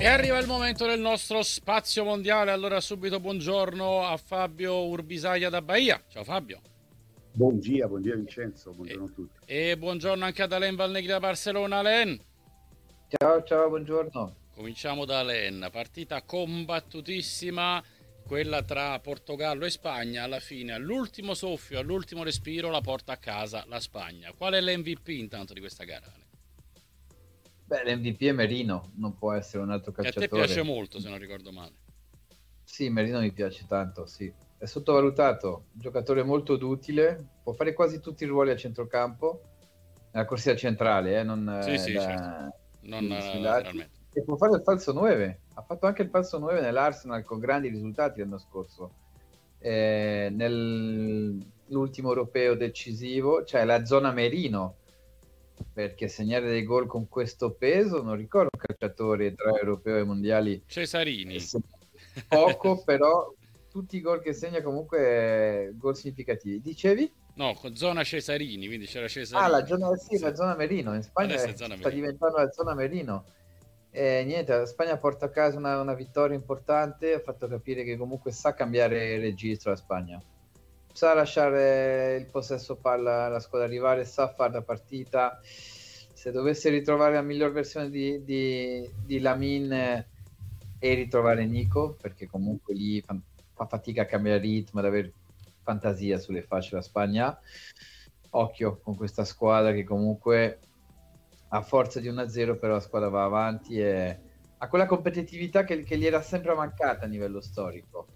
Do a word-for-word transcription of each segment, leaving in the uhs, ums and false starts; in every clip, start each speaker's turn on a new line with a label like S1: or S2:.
S1: E arriva il momento del nostro spazio mondiale. Allora subito buongiorno a Fabio Urbisaglia da Bahia. Ciao Fabio.
S2: Buongiorno, buongiorno Vincenzo,
S1: E,
S2: buongiorno a tutti.
S1: e buongiorno anche ad Alain Valnegri da Barcellona. Alain.
S3: Ciao, ciao, buongiorno.
S1: Cominciamo da Alain. Partita combattutissima, quella tra Portogallo e Spagna. Alla fine, all'ultimo soffio, all'ultimo respiro, la porta a casa la Spagna. Qual è l'M V P intanto di questa gara, Ale?
S3: Beh, l'M V P è Merino, non può essere un altro
S1: Che a
S3: calciatore.
S1: te piace molto, se non ricordo male.
S3: Sì, Merino mi piace tanto, sì. È sottovalutato, un giocatore molto utile, può fare quasi tutti i ruoli a centrocampo, nella corsia centrale, eh, non
S1: Sì,
S3: eh,
S1: sì, certo.
S3: da
S1: Non
S3: gli
S1: eh,
S3: sfilati.
S1: lateralmente.
S3: E può fare il falso nove, ha fatto anche il falso nove nell'Arsenal con grandi risultati l'anno scorso. Eh, nell'ultimo europeo decisivo, cioè la zona Merino, perché segnare dei gol con questo peso non ricordo un calciatore tra europeo e mondiali
S1: Cesarini.
S3: eh, poco, però tutti i gol che segna comunque gol significativi. Dicevi?
S1: No, con zona Cesarini, quindi c'era
S3: Ah, la
S1: Cesarini.
S3: zona, sì,
S1: Sì.
S3: la zona Merino in Spagna
S1: Adesso è
S3: è-
S1: zona
S3: sta
S1: Merino.
S3: diventando la zona Merino. E niente, la Spagna porta a casa una, una vittoria importante, ha fatto capire che comunque sa cambiare il registro la Spagna. Sa lasciare il possesso palla alla squadra rivale, sa fare la partita. Se dovesse ritrovare la miglior versione di, di, di Lamin eh, e ritrovare Nico, perché comunque lì fa, fa fatica a cambiare ritmo, ad avere fantasia sulle facce della Spagna. Occhio con questa squadra che comunque a forza di uno a zero però la squadra va avanti e ha quella competitività che, che gli era sempre mancata a livello storico.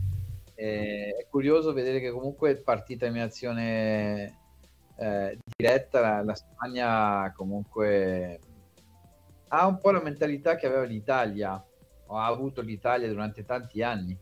S3: E è curioso vedere che comunque partita in eliminazione eh, diretta la, la Spagna comunque ha un po' la mentalità che aveva l'Italia o ha avuto l'Italia durante tanti anni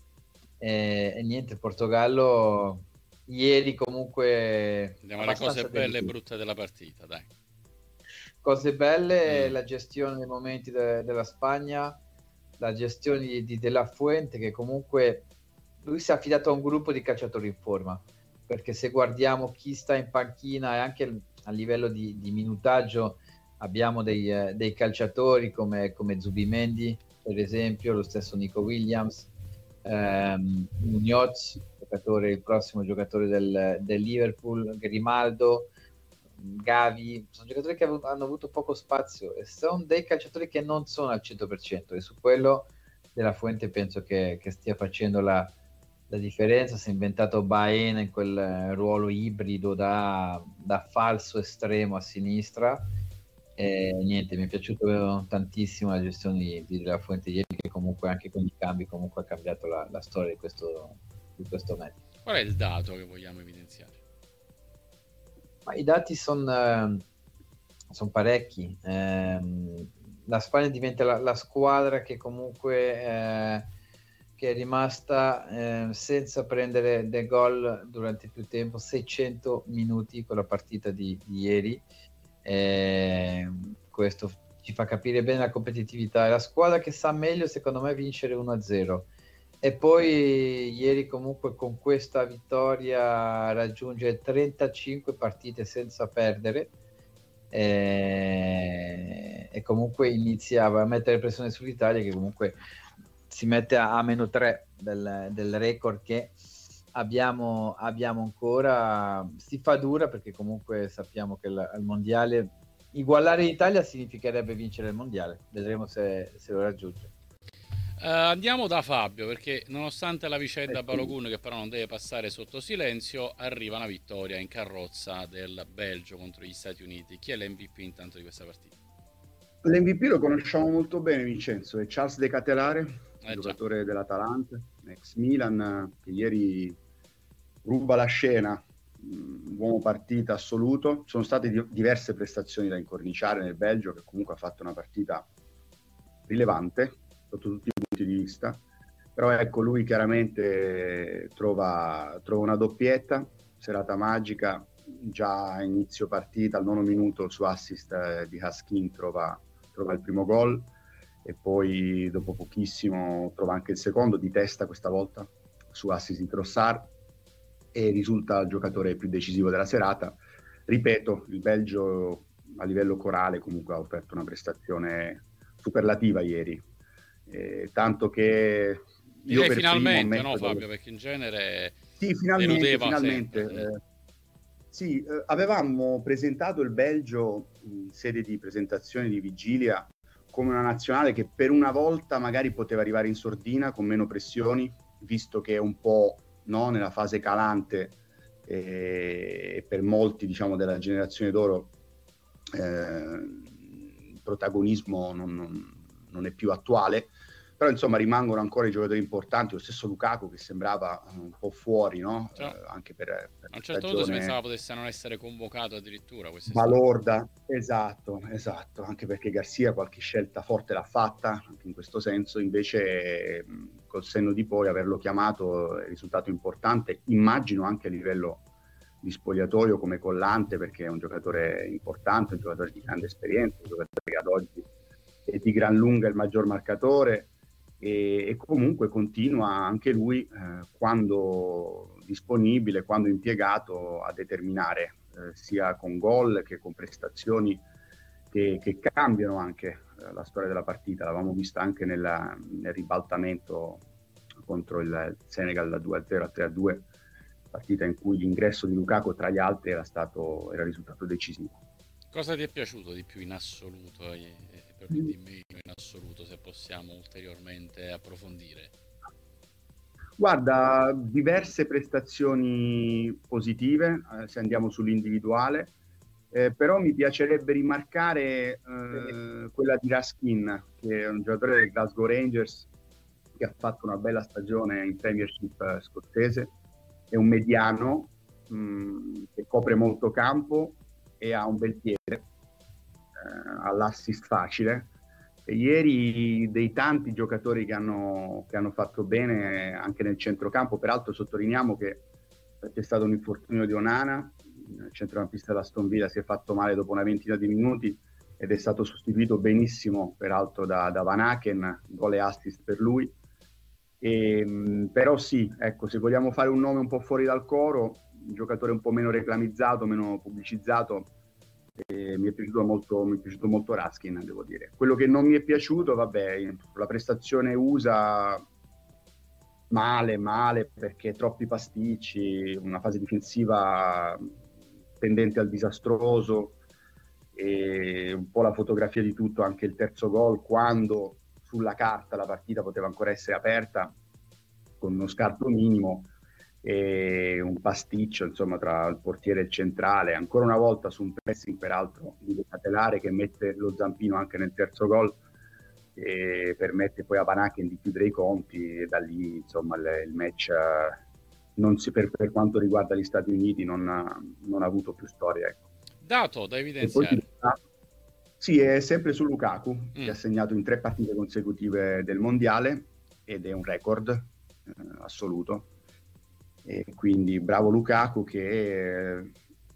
S3: e, e niente, il Portogallo ieri comunque
S1: Andiamo alle cose
S3: abbastanza
S1: belle e
S3: deluso.
S1: brutte della partita, dai.
S3: Cose belle,
S1: Mm.
S3: la gestione dei momenti de- della Spagna, la gestione di, di De La Fuente che comunque lui si è affidato a un gruppo di calciatori in forma, perché se guardiamo chi sta in panchina e anche a livello di, di minutaggio abbiamo dei, eh, dei calciatori come, come Zubimendi per esempio, lo stesso Nico Williams, ehm, Munoz, giocatore, il prossimo giocatore del, del Liverpool, Grimaldo, Gavi, sono giocatori che hanno avuto poco spazio e sono dei calciatori che non sono al cento per cento e su quello della Fuente penso che, che stia facendo la, la differenza. Si è inventato Baena in quel eh, ruolo ibrido da, da falso estremo a sinistra e niente, mi è piaciuto tantissimo la gestione di, di della Fuente ieri che comunque anche con i cambi comunque ha cambiato la, la storia di questo, di questo match.
S1: Qual è il dato che vogliamo evidenziare?
S3: Ma i dati sono eh, son parecchi. Eh, la Spagna diventa la, la squadra che comunque eh, che è rimasta eh, senza prendere dei gol durante più tempo, seicento minuti con la partita di, di ieri. Eh, questo ci fa capire bene la competitività. È la squadra che sa meglio, secondo me, vincere uno a zero. E poi ieri comunque con questa vittoria raggiunge trentacinque partite senza perdere e, e comunque iniziava a mettere pressione sull'Italia che comunque si mette a, a meno tre del, del record che abbiamo, abbiamo ancora. Si fa dura perché comunque sappiamo che il, il mondiale igualare l'Italia significherebbe vincere il mondiale, vedremo se, se lo raggiunge.
S1: Uh, andiamo da Fabio perché nonostante la vicenda Balogun che però non deve passare sotto silenzio, arriva una vittoria in carrozza del Belgio contro gli Stati Uniti. Chi è l'M V P intanto di questa partita?
S2: L'M V P lo conosciamo molto bene Vincenzo, è Charles De Ketelare,
S1: Eh
S2: giocatore dell'Atalanta, ex Milan, che ieri ruba la scena, un uomo partita assoluto. Sono state di- diverse prestazioni da incorniciare nel Belgio che comunque ha fatto una partita rilevante sotto tutti i punti di vista, però ecco lui chiaramente trova, trova una doppietta, serata magica, già a inizio partita al nono minuto su assist eh, di Haskin trova, trova il primo gol e poi dopo pochissimo trova anche il secondo di testa questa volta su assist di Trossard e risulta il giocatore più decisivo della serata. Ripeto, il Belgio a livello corale comunque ha offerto una prestazione superlativa ieri. eh, tanto che io
S1: direi
S2: per
S1: finalmente,
S2: primo
S1: no
S2: ammetto
S1: Fabio, perché in genere
S2: sì, finalmente,
S1: deludeva
S2: finalmente.
S1: sempre.
S2: eh, sì, eh, avevamo presentato il Belgio in sede di presentazione di vigilia come una nazionale che per una volta magari poteva arrivare in sordina con meno pressioni, visto che è un po', no, nella fase calante eh, e per molti, diciamo, della generazione d'oro eh, il protagonismo non, non, non è più attuale. Però insomma rimangono ancora i giocatori importanti, lo stesso Lukaku che sembrava un po' fuori, no?
S1: Cioè,
S2: Eh, anche per, per
S1: a un
S2: la
S1: certo punto si pensava
S2: stagione
S1: potesse non essere convocato addirittura quest'estate.
S2: balorda, esatto, esatto, anche perché Garcia qualche scelta forte l'ha fatta, anche in questo senso, invece mh, col senno di poi averlo chiamato è risultato importante, immagino anche a livello di spogliatoio come collante, perché è un giocatore importante, un giocatore di grande esperienza, un giocatore che ad oggi è di gran lunga il maggior marcatore, e, e comunque continua anche lui eh, quando disponibile, quando impiegato a determinare eh, sia con gol che con prestazioni che, che cambiano anche eh, la storia della partita. L'avevamo vista anche nella, nel ribaltamento contro il Senegal da due a zero a tre a due, partita in cui l'ingresso di Lukaku tra gli altri era stato era risultato decisivo.
S1: Cosa ti è piaciuto di più in assoluto e, e proprio di meno in assoluto, se possiamo ulteriormente approfondire?
S2: Guarda, diverse prestazioni positive, eh, se andiamo sull'individuale, eh, però mi piacerebbe rimarcare eh, quella di Raskin, che è un giocatore del Glasgow Rangers che ha fatto una bella stagione in Premiership eh, scozzese, è un mediano mh, che copre molto campo e ha un bel piede, eh, ha l'assist facile. E ieri dei tanti giocatori che hanno, che hanno fatto bene anche nel centrocampo, peraltro sottolineiamo che c'è stato un infortunio di Onana, il centrocampista dell'Aston Villa si è fatto male dopo una ventina di minuti ed è stato sostituito benissimo peraltro da, da Van Aken, gol e assist per lui. E, però sì, ecco, se vogliamo fare un nome un po' fuori dal coro, un giocatore un po' meno reclamizzato, meno pubblicizzato, eh, mi è piaciuto molto, mi è piaciuto molto Raskin, devo dire. Quello che non mi è piaciuto, vabbè, la prestazione U S A male, male, perché troppi pasticci, una fase difensiva tendente al disastroso, e un po' la fotografia di tutto, anche il terzo gol, quando sulla carta la partita poteva ancora essere aperta con uno scarto minimo, e un pasticcio insomma tra il portiere e il centrale, ancora una volta su un pressing peraltro di Catelare che mette lo zampino anche nel terzo gol e permette poi a Van Aken di chiudere i conti, e da lì insomma il, il match non si, per, per quanto riguarda gli Stati Uniti non, non ha avuto più storia, ecco.
S1: Dato da evidenziare.
S2: E poi, sì, è sempre su Lukaku, mm. che ha segnato in tre partite consecutive del mondiale ed è un record eh, assoluto. E quindi bravo Lukaku, che eh,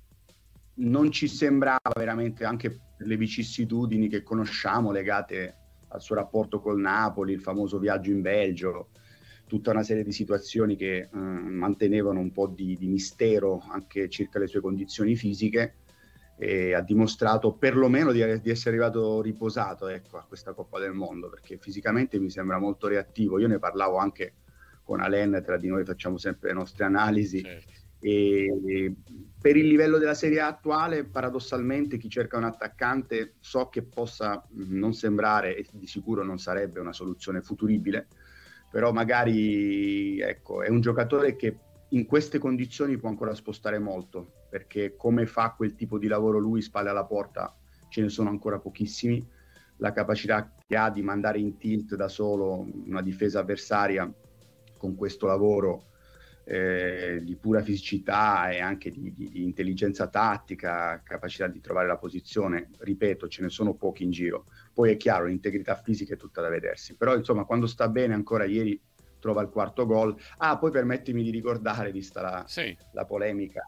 S2: non ci sembrava veramente, anche per le vicissitudini che conosciamo legate al suo rapporto col Napoli, il famoso viaggio in Belgio, tutta una serie di situazioni che eh, mantenevano un po' di, di mistero anche circa le sue condizioni fisiche, e ha dimostrato perlomeno di, di essere arrivato riposato, ecco, a questa Coppa del Mondo, perché fisicamente mi sembra molto reattivo. Io ne parlavo anche con Alain, tra di noi facciamo sempre le nostre analisi, certo. e, e per il livello della Serie A attuale, paradossalmente, chi cerca un attaccante so che possa non sembrare, e di sicuro non sarebbe una soluzione futuribile, però magari, ecco, è un giocatore che in queste condizioni può ancora spostare molto, perché come fa quel tipo di lavoro lui, spalle alla porta, ce ne sono ancora pochissimi. La capacità che ha di mandare in tilt da solo una difesa avversaria con questo lavoro eh, di pura fisicità e anche di, di, di intelligenza tattica, capacità di trovare la posizione, ripeto, ce ne sono pochi in giro. Poi è chiaro, l'integrità fisica è tutta da vedersi, però insomma quando sta bene, ancora ieri trova il quarto gol. Ah, poi permettimi di ricordare, vista la, sì. la polemica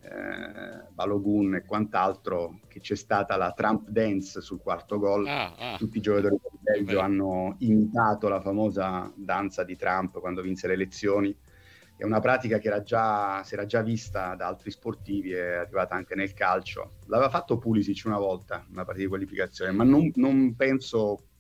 S2: eh, Balogun e quant'altro, che c'è stata la Trump dance sul quarto gol. Ah, ah. Tutti i giocatori del Belgio hanno imitato la famosa danza di Trump quando vinse le elezioni. È una pratica che era già, si era già vista da altri sportivi, è arrivata anche nel calcio. L'aveva fatto Pulisic una volta, una partita di qualificazione, ma non, non penso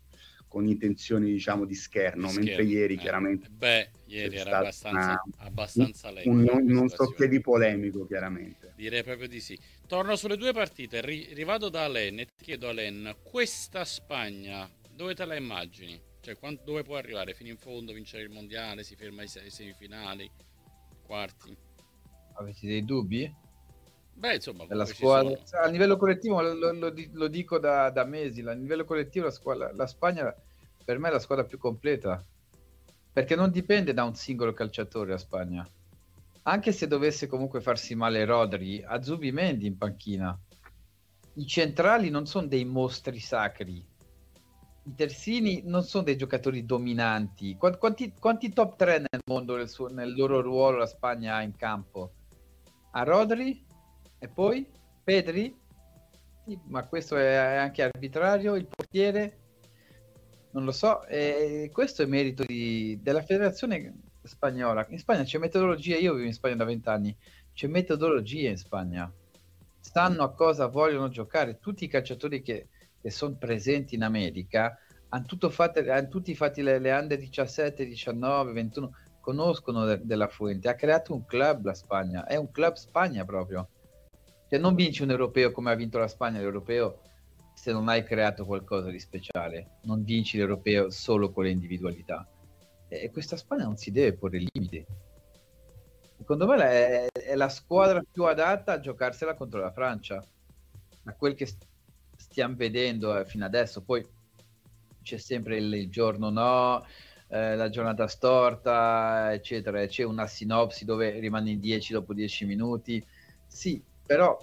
S2: con intenzioni diciamo di scherno,
S1: Di
S2: mentre
S1: scherno,
S2: ieri
S1: eh.
S2: chiaramente
S1: Beh, ieri
S2: c'è
S1: era
S2: stata
S1: abbastanza,
S2: una-
S1: abbastanza lento
S2: un,
S1: come
S2: un, non so
S1: situazione.
S2: che di polemico chiaramente.
S1: Direi proprio di sì. Torno sulle due partite, ri- rivado da Alen e ti chiedo Alen, questa Spagna dove te la immagini? Cioè quan- dove può arrivare? Fino in fondo, vincere il mondiale, si ferma ai se- semifinali, quarti?
S3: Avete dei dubbi?
S1: Beh, insomma,
S3: Della
S1: comunque ci
S3: squadra
S1: sono.
S3: a livello collettivo, lo, lo- lo di- lo dico da, da mesi, a livello collettivo la, squadra, la Spagna per me è la squadra più completa, perché non dipende da un singolo calciatore la Spagna. Anche se dovesse comunque farsi male Rodri, ha Zubimendi in panchina. I centrali non sono dei mostri sacri. I terzini non sono dei giocatori dominanti. Qua- Quanti, quanti top tre nel mondo, nel, suo- nel loro ruolo, la Spagna ha in campo? A Rodri? E poi? Pedri? Sì, ma questo è anche arbitrario. Il portiere? Non lo so. E questo è merito di- della federazione spagnola. In Spagna c'è metodologia. Io vivo in Spagna da vent'anni. C'è metodologia in Spagna. Sanno a cosa vogliono giocare. Tutti i calciatori che, che sono presenti in America hanno, tutto fatto, hanno tutti fatti le, le under diciassette, diciannove, ventuno. Conoscono de- della Fuente. Ha creato un club la Spagna. È un club Spagna proprio. Cioè non vinci un europeo come ha vinto la Spagna l'europeo se non hai creato qualcosa di speciale. Non vinci l'europeo solo con le individualità. E questa Spagna non si deve porre limiti. Secondo me è, è la squadra più adatta a giocarsela contro la Francia. Da quel che st- stiamo vedendo eh, fino adesso, poi c'è sempre il, il giorno no, eh, la giornata storta, eccetera. C'è una sinopsi dove rimane in dieci dopo dieci minuti. Sì, però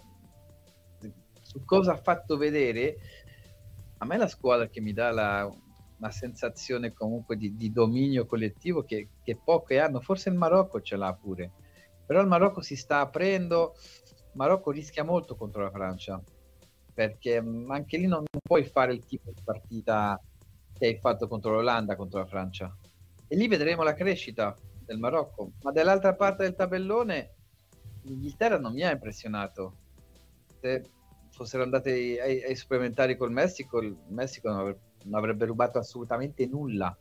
S3: su cosa ha fatto vedere, a me è la squadra che mi dà la, una sensazione comunque di, di dominio collettivo che, che poche hanno. Forse il Marocco ce l'ha pure, però il Marocco si sta aprendo. Il Marocco rischia molto contro la Francia, perché mh, anche lì non, non puoi fare il tipo di partita che hai fatto contro l'Olanda, contro la Francia. E lì vedremo la crescita del Marocco. Ma dall'altra parte del tabellone l'Inghilterra non mi ha impressionato. Se fossero andate ai, ai, ai supplementari col Messico, il Messico non avrebbe, non avrebbe rubato assolutamente nulla.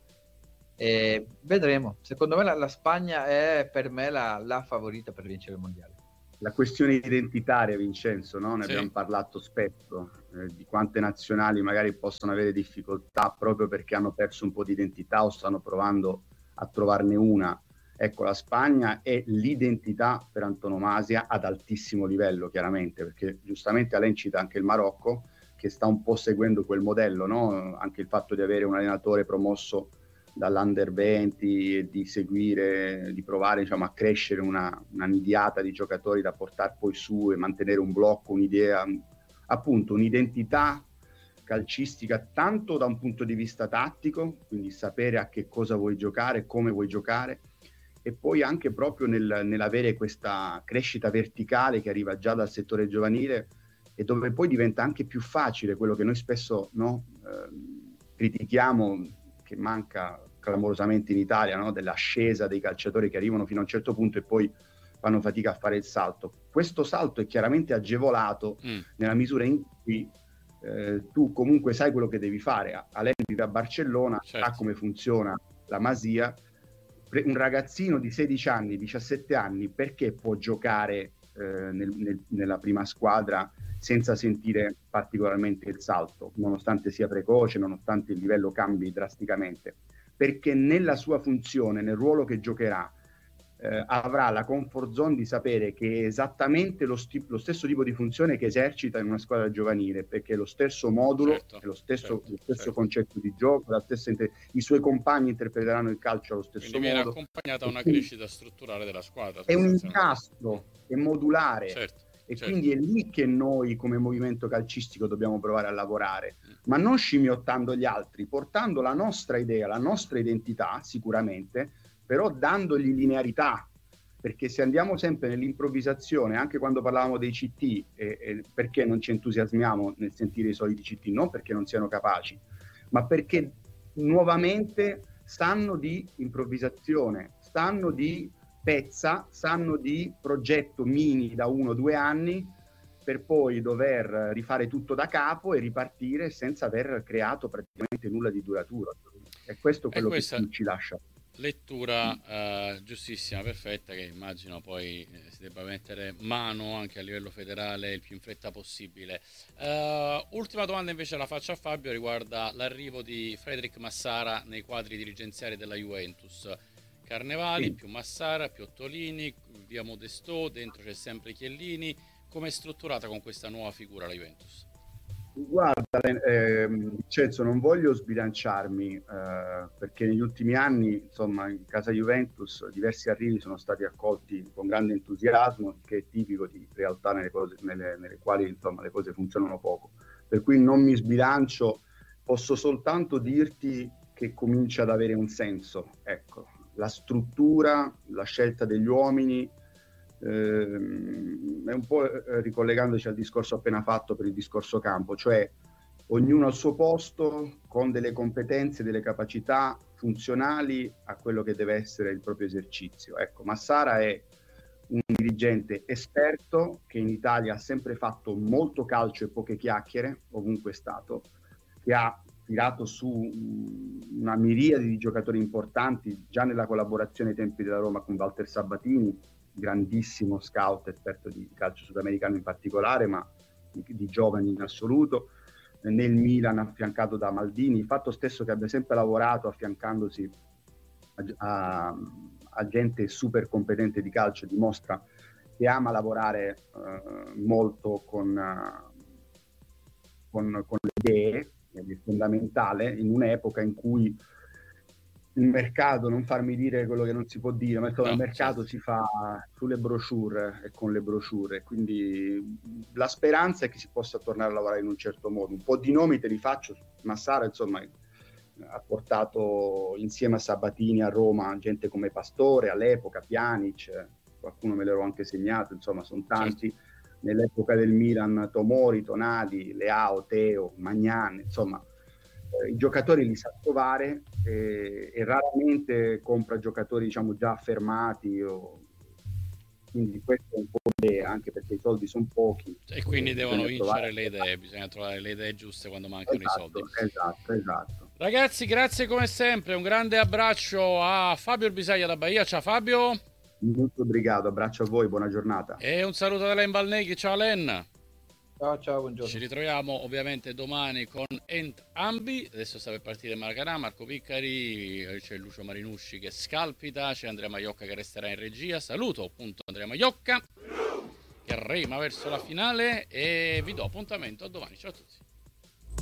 S3: E vedremo. Secondo me la, la Spagna è per me la, la favorita per vincere il mondiale.
S2: La questione identitaria, Vincenzo, no? Ne
S1: Sì.
S2: abbiamo parlato spesso, eh, di quante nazionali magari possono avere difficoltà proprio perché hanno perso un po' di identità o stanno provando a trovarne una. Ecco, la Spagna è l'identità per antonomasia ad altissimo livello, chiaramente, perché giustamente Alain cita anche il Marocco, che sta un po' seguendo quel modello, no? Anche il fatto di avere un allenatore promosso dall'Under venti e di seguire, di provare diciamo, a crescere una, una nidiata di giocatori da portare poi su e mantenere un blocco, un'idea, appunto un'identità calcistica tanto da un punto di vista tattico, quindi sapere a che cosa vuoi giocare, come vuoi giocare, e poi anche proprio nel, nell'avere questa crescita verticale che arriva già dal settore giovanile e dove poi diventa anche più facile quello che noi spesso no, eh, critichiamo, che manca clamorosamente in Italia, no? Dell'ascesa dei calciatori che arrivano fino a un certo punto e poi fanno fatica a fare il salto. Questo salto è chiaramente agevolato mm. nella misura in cui eh, tu comunque sai quello che devi fare. Alain vive a Barcellona, certo. Sa come funziona la Masia. Un ragazzino di sedici anni, diciassette anni, perché può giocare eh, nel, nel, nella prima squadra senza sentire particolarmente il salto, nonostante sia precoce, nonostante il livello cambi drasticamente? Perché nella sua funzione, nel ruolo che giocherà, eh, avrà la comfort zone di sapere che è esattamente lo, sti- lo stesso tipo di funzione che esercita in una squadra giovanile, perché è lo stesso modulo, certo, è lo stesso, certo, lo stesso certo. concetto di gioco, la stessa inter- i suoi compagni interpreteranno il calcio allo stesso
S1: quindi
S2: modo.
S1: Viene accompagnata a una crescita strutturale della squadra.
S2: È un incastro, è modulare.
S1: Certo.
S2: E
S1: certo.
S2: quindi è lì che noi come movimento calcistico dobbiamo provare a lavorare, ma non scimmiottando gli altri, portando la nostra idea, la nostra identità sicuramente, però dandogli linearità, perché se andiamo sempre nell'improvvisazione, anche quando parlavamo dei C T, e, e perché non ci entusiasmiamo nel sentire i soliti C T? Non perché non siano capaci, ma perché nuovamente sanno di improvvisazione, sanno di pezza, sanno di progetto mini da uno o due anni, per poi dover rifare tutto da capo e ripartire senza aver creato praticamente nulla di duraturo. E questo è quello che ci, ci lascia.
S1: Lettura uh, giustissima, perfetta, che immagino poi eh, si debba mettere mano anche a livello federale il più in fretta possibile. Uh, ultima domanda invece la faccio a Fabio, riguarda l'arrivo di Frederic Massara nei quadri dirigenziali della Juventus. Carnevali, sì. più Massara, più Ottolini, via Modesto, dentro c'è sempre Chiellini. Come è strutturata con questa nuova figura la Juventus?
S2: Guarda, eh, Vincenzo, non voglio sbilanciarmi, eh, perché negli ultimi anni, insomma, in casa Juventus diversi arrivi sono stati accolti con grande entusiasmo, che è tipico di realtà nelle, cose, nelle, nelle quali, insomma, le cose funzionano poco. Per cui non mi sbilancio, posso soltanto dirti che comincia ad avere un senso. Ecco, la struttura, la scelta degli uomini, è un po' ricollegandoci al discorso appena fatto per il discorso campo, cioè ognuno al suo posto con delle competenze, delle capacità funzionali a quello che deve essere il proprio esercizio. Ecco, Massara è un dirigente esperto che in Italia ha sempre fatto molto calcio e poche chiacchiere, ovunque è stato, che ha tirato su una miriade di giocatori importanti già nella collaborazione ai tempi della Roma con Walter Sabatini, grandissimo scout, esperto di calcio sudamericano in particolare, ma di, di giovani in assoluto. Nel Milan affiancato da Maldini, il fatto stesso che abbia sempre lavorato affiancandosi a, a, a gente super competente di calcio dimostra che ama lavorare uh, molto con, uh, con, con le idee, ed è fondamentale in un'epoca in cui il mercato, non farmi dire quello che non si può dire, ma insomma, no, il mercato certo. si fa sulle brochure e con le brochure, quindi la speranza è che si possa tornare a lavorare in un certo modo. Un po' di nomi te li faccio. Massara, insomma, ha portato insieme a Sabatini a Roma gente come Pastore all'epoca, Pjanic, qualcuno me l'ero anche segnato, insomma sono tanti. Certo. Nell'epoca del Milan, Tomori, Tonali, Leao, Teo, Magnan, insomma i giocatori li sa trovare e, e raramente compra giocatori, diciamo, già affermati, o... quindi questo è un po' l'idea, anche perché i soldi sono pochi
S1: e quindi e devono vincere trovare... le idee, bisogna trovare le idee giuste quando mancano
S2: esatto,
S1: i soldi.
S2: Esatto, esatto.
S1: Ragazzi, grazie come sempre, un grande abbraccio a Fabio Bisaglia da Bahia. Ciao Fabio.
S2: Molto obrigado, abbraccio a voi, buona giornata.
S1: E un saluto da Len Balneghi, ciao Len.
S3: Ciao, ciao, buongiorno.
S1: Ci ritroviamo ovviamente domani con entrambi. Adesso sta per partire Maracanã, Marco Piccari, c'è Lucio Marinusci che scalpita, c'è Andrea Maiocca che resterà in regia. Saluto appunto Andrea Maiocca che rema verso la finale e vi do appuntamento a domani. Ciao a tutti.